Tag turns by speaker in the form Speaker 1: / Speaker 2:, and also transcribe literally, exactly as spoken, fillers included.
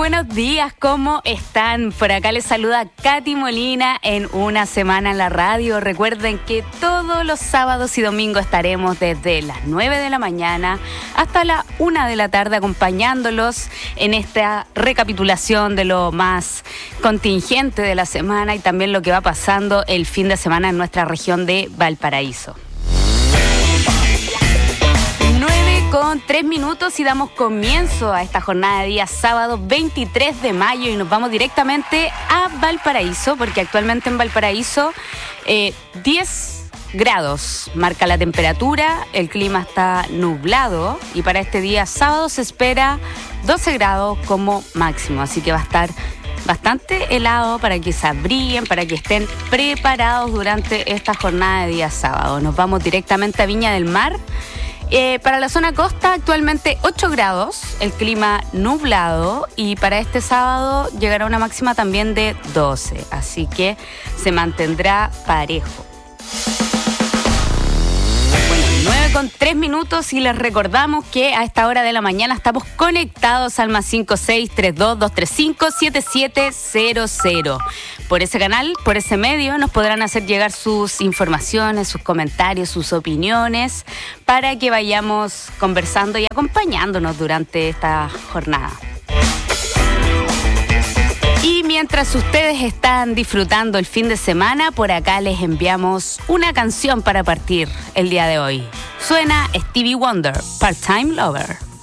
Speaker 1: buenos días, ¿cómo están? Por acá les saluda Katy Molina en Una Semana en la Radio. Recuerden que todos los sábados y domingos estaremos desde las nueve de la mañana hasta la una de la tarde acompañándolos en esta recapitulación de lo más contingente de la semana y también lo que va pasando el fin de semana en nuestra región de Valparaíso. Con tres minutos y damos comienzo a esta jornada de día sábado veintitrés de mayo y nos vamos directamente a Valparaíso porque actualmente en Valparaíso eh, diez grados marca la temperatura, el clima está nublado y para este día sábado se espera doce grados como máximo, así que va a estar bastante helado para que se abriguen, para que estén preparados durante esta jornada de día sábado. Nos vamos directamente a Viña del Mar. Eh, para la zona costa actualmente ocho grados, el clima nublado y para este sábado llegará una máxima también de doce, así que se mantendrá parejo. Bueno, nueve con tres minutos y les recordamos que a esta hora de la mañana estamos conectados al más cinco seis tres dos dos tres cinco siete siete cero cero. Por ese canal, por ese medio, nos podrán hacer llegar sus informaciones, sus comentarios, sus opiniones, para que vayamos conversando y acompañándonos durante esta jornada. Y mientras ustedes están disfrutando el fin de semana, por acá les enviamos una canción para partir el día de hoy. Suena Stevie Wonder, Part-Time Lover.